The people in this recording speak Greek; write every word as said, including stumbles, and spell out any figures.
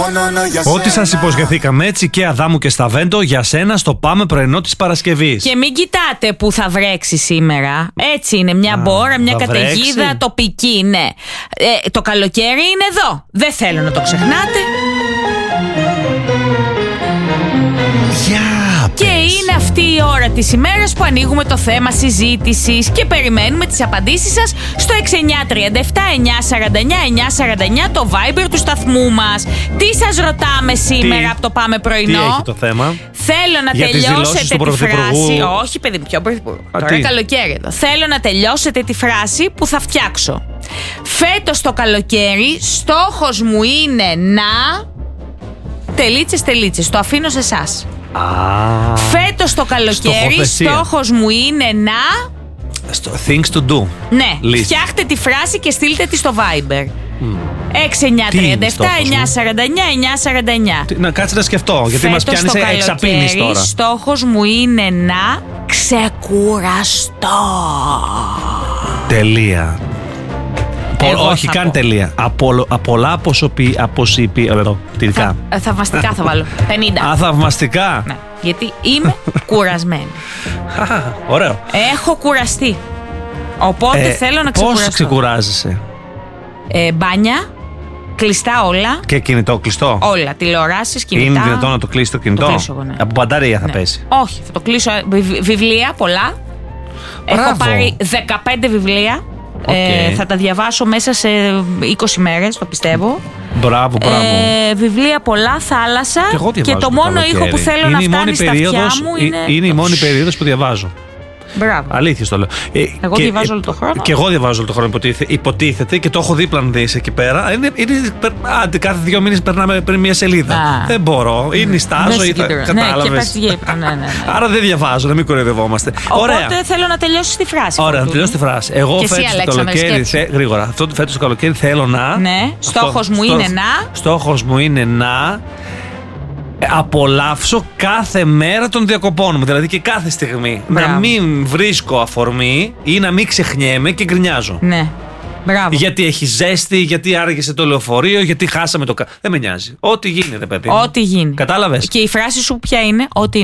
Ό,τι σας υποσχεθήκαμε έτσι και Αδάμου και Σταβέντο για σένα στο Πάμε πρωινό της Παρασκευής. Και μην κοιτάτε που θα βρέξει σήμερα. Έτσι είναι, μια Α, μπόρα, μια καταιγίδα βρέξει. Τοπική, ναι. Ε, το καλοκαίρι είναι εδώ. Δεν θέλω να το ξεχνάτε. Yeah, και είναι αυτή η ώρα της ημέρας που ανοίγουμε το θέμα συζήτησης και περιμένουμε τις απαντήσεις σας στο έξι εννιά τρία επτά εννιά τέσσερα εννιά εννιά τέσσερα εννιά, το Viber του σταθμού μας. Τι σας ρωτάμε σήμερα τι, από το Πάμε πρωινό? Τι έχει το θέμα? Θέλω να για τελειώσετε τη φράση. Όχι, παιδί μου, ποιο πρωθυπουργό? Τώρα καλοκαίρι εδώ. Θέλω να τελειώσετε τη φράση που θα φτιάξω. Φέτος το καλοκαίρι στόχος μου είναι να... Τελίτσες, τελίτσες. Το αφήνω σε εσάς. Ah, Φέτος το καλοκαίρι στόχος μου είναι να... Στο things to do. Ναι, List. Φτιάχτε τη φράση και στείλτε τη στο Viber. Mm. έξι εννιά τρία επτά εννιά τέσσερα εννιά εννιά τέσσερα εννιά. Να κάτσε να σκεφτώ, γιατί μας πιάνει σε εξαπίνεις τώρα. Στόχος μου είναι να ξεκουραστώ. Τελεία. Εγώ όχι καν πω. τελεία. Από, πολλά αποσωπή, αποσύπη. Θα, θαυμαστικά θα βάλω. πενήντα. Α, θαυμαστικά. Ναι, γιατί είμαι κουρασμένη. Ωραίο. Έχω κουραστεί. Οπότε ε, θέλω να ξεκουραστώ. Πώς ξεκουράζεσαι? Ε, μπάνια, κλειστά όλα. Και κινητό κλειστό? Όλα, τηλεοράσεις, κινητά. Είναι δυνατόν να το κλείσει το κινητό? Το κλείσω εγώ, ναι. Από μπαταρία θα ναι. πέσει? Όχι, θα το κλείσω. Βιβλία πολλά. Μπράβο. Έχω πάρει δεκαπέντε βιβλία. Okay. Ε, θα τα διαβάσω μέσα σε είκοσι μέρες, το πιστεύω. Μπράβο, μπράβο. Ε, βιβλία πολλά, θάλασσα. Και, και το μόνο καλοκαίρι. Ήχο που θέλω είναι να φτάνει στα αυτιά μου είναι... Είναι η μόνη περίοδος που διαβάζω. Μπράβο. Αλήθεια το λέω. Εγώ και, διαβάζω όλο τον χρόνο. Και εγώ διαβάζω όλο τον χρόνο, υποτίθεται, υποτίθεται και το έχω δίπλα να δεις εκεί πέρα. Είναι, είναι, άντε, κάθε δύο μήνες περνάμε πριν μία σελίδα. Α. Δεν μπορώ. Ή νιστάζω ή θα. Κατάλαβες. Ναι, ναι, ναι, ναι. Άρα δεν διαβάζω, να μην κοροϊδευόμαστε. Οπότε ωραία. Θέλω να τελειώσεις τη φράση. Ωραία, να τελειώσω τη φράση. Εγώ φέτος το καλοκαίρι. Γρήγορα. Αυτό φέτος το καλοκαίρι θέλω να. Ναι, στόχος μου είναι να. Στόχος μου είναι να. Απολαύσω κάθε μέρα των διακοπών μου, δηλαδή και κάθε στιγμή. Μπράβο. Να μην βρίσκω αφορμή ή να μην ξεχνιέμαι και γκρινιάζω. Ναι. Μπράβο. Γιατί έχει ζέστη, γιατί άργησε το λεωφορείο, γιατί χάσαμε το. Δεν με νοιάζει. Ό,τι γίνει, ρε παιδί. Ό,τι γίνει. Κατάλαβες. Και η φράση σου ποια είναι? Ό,τι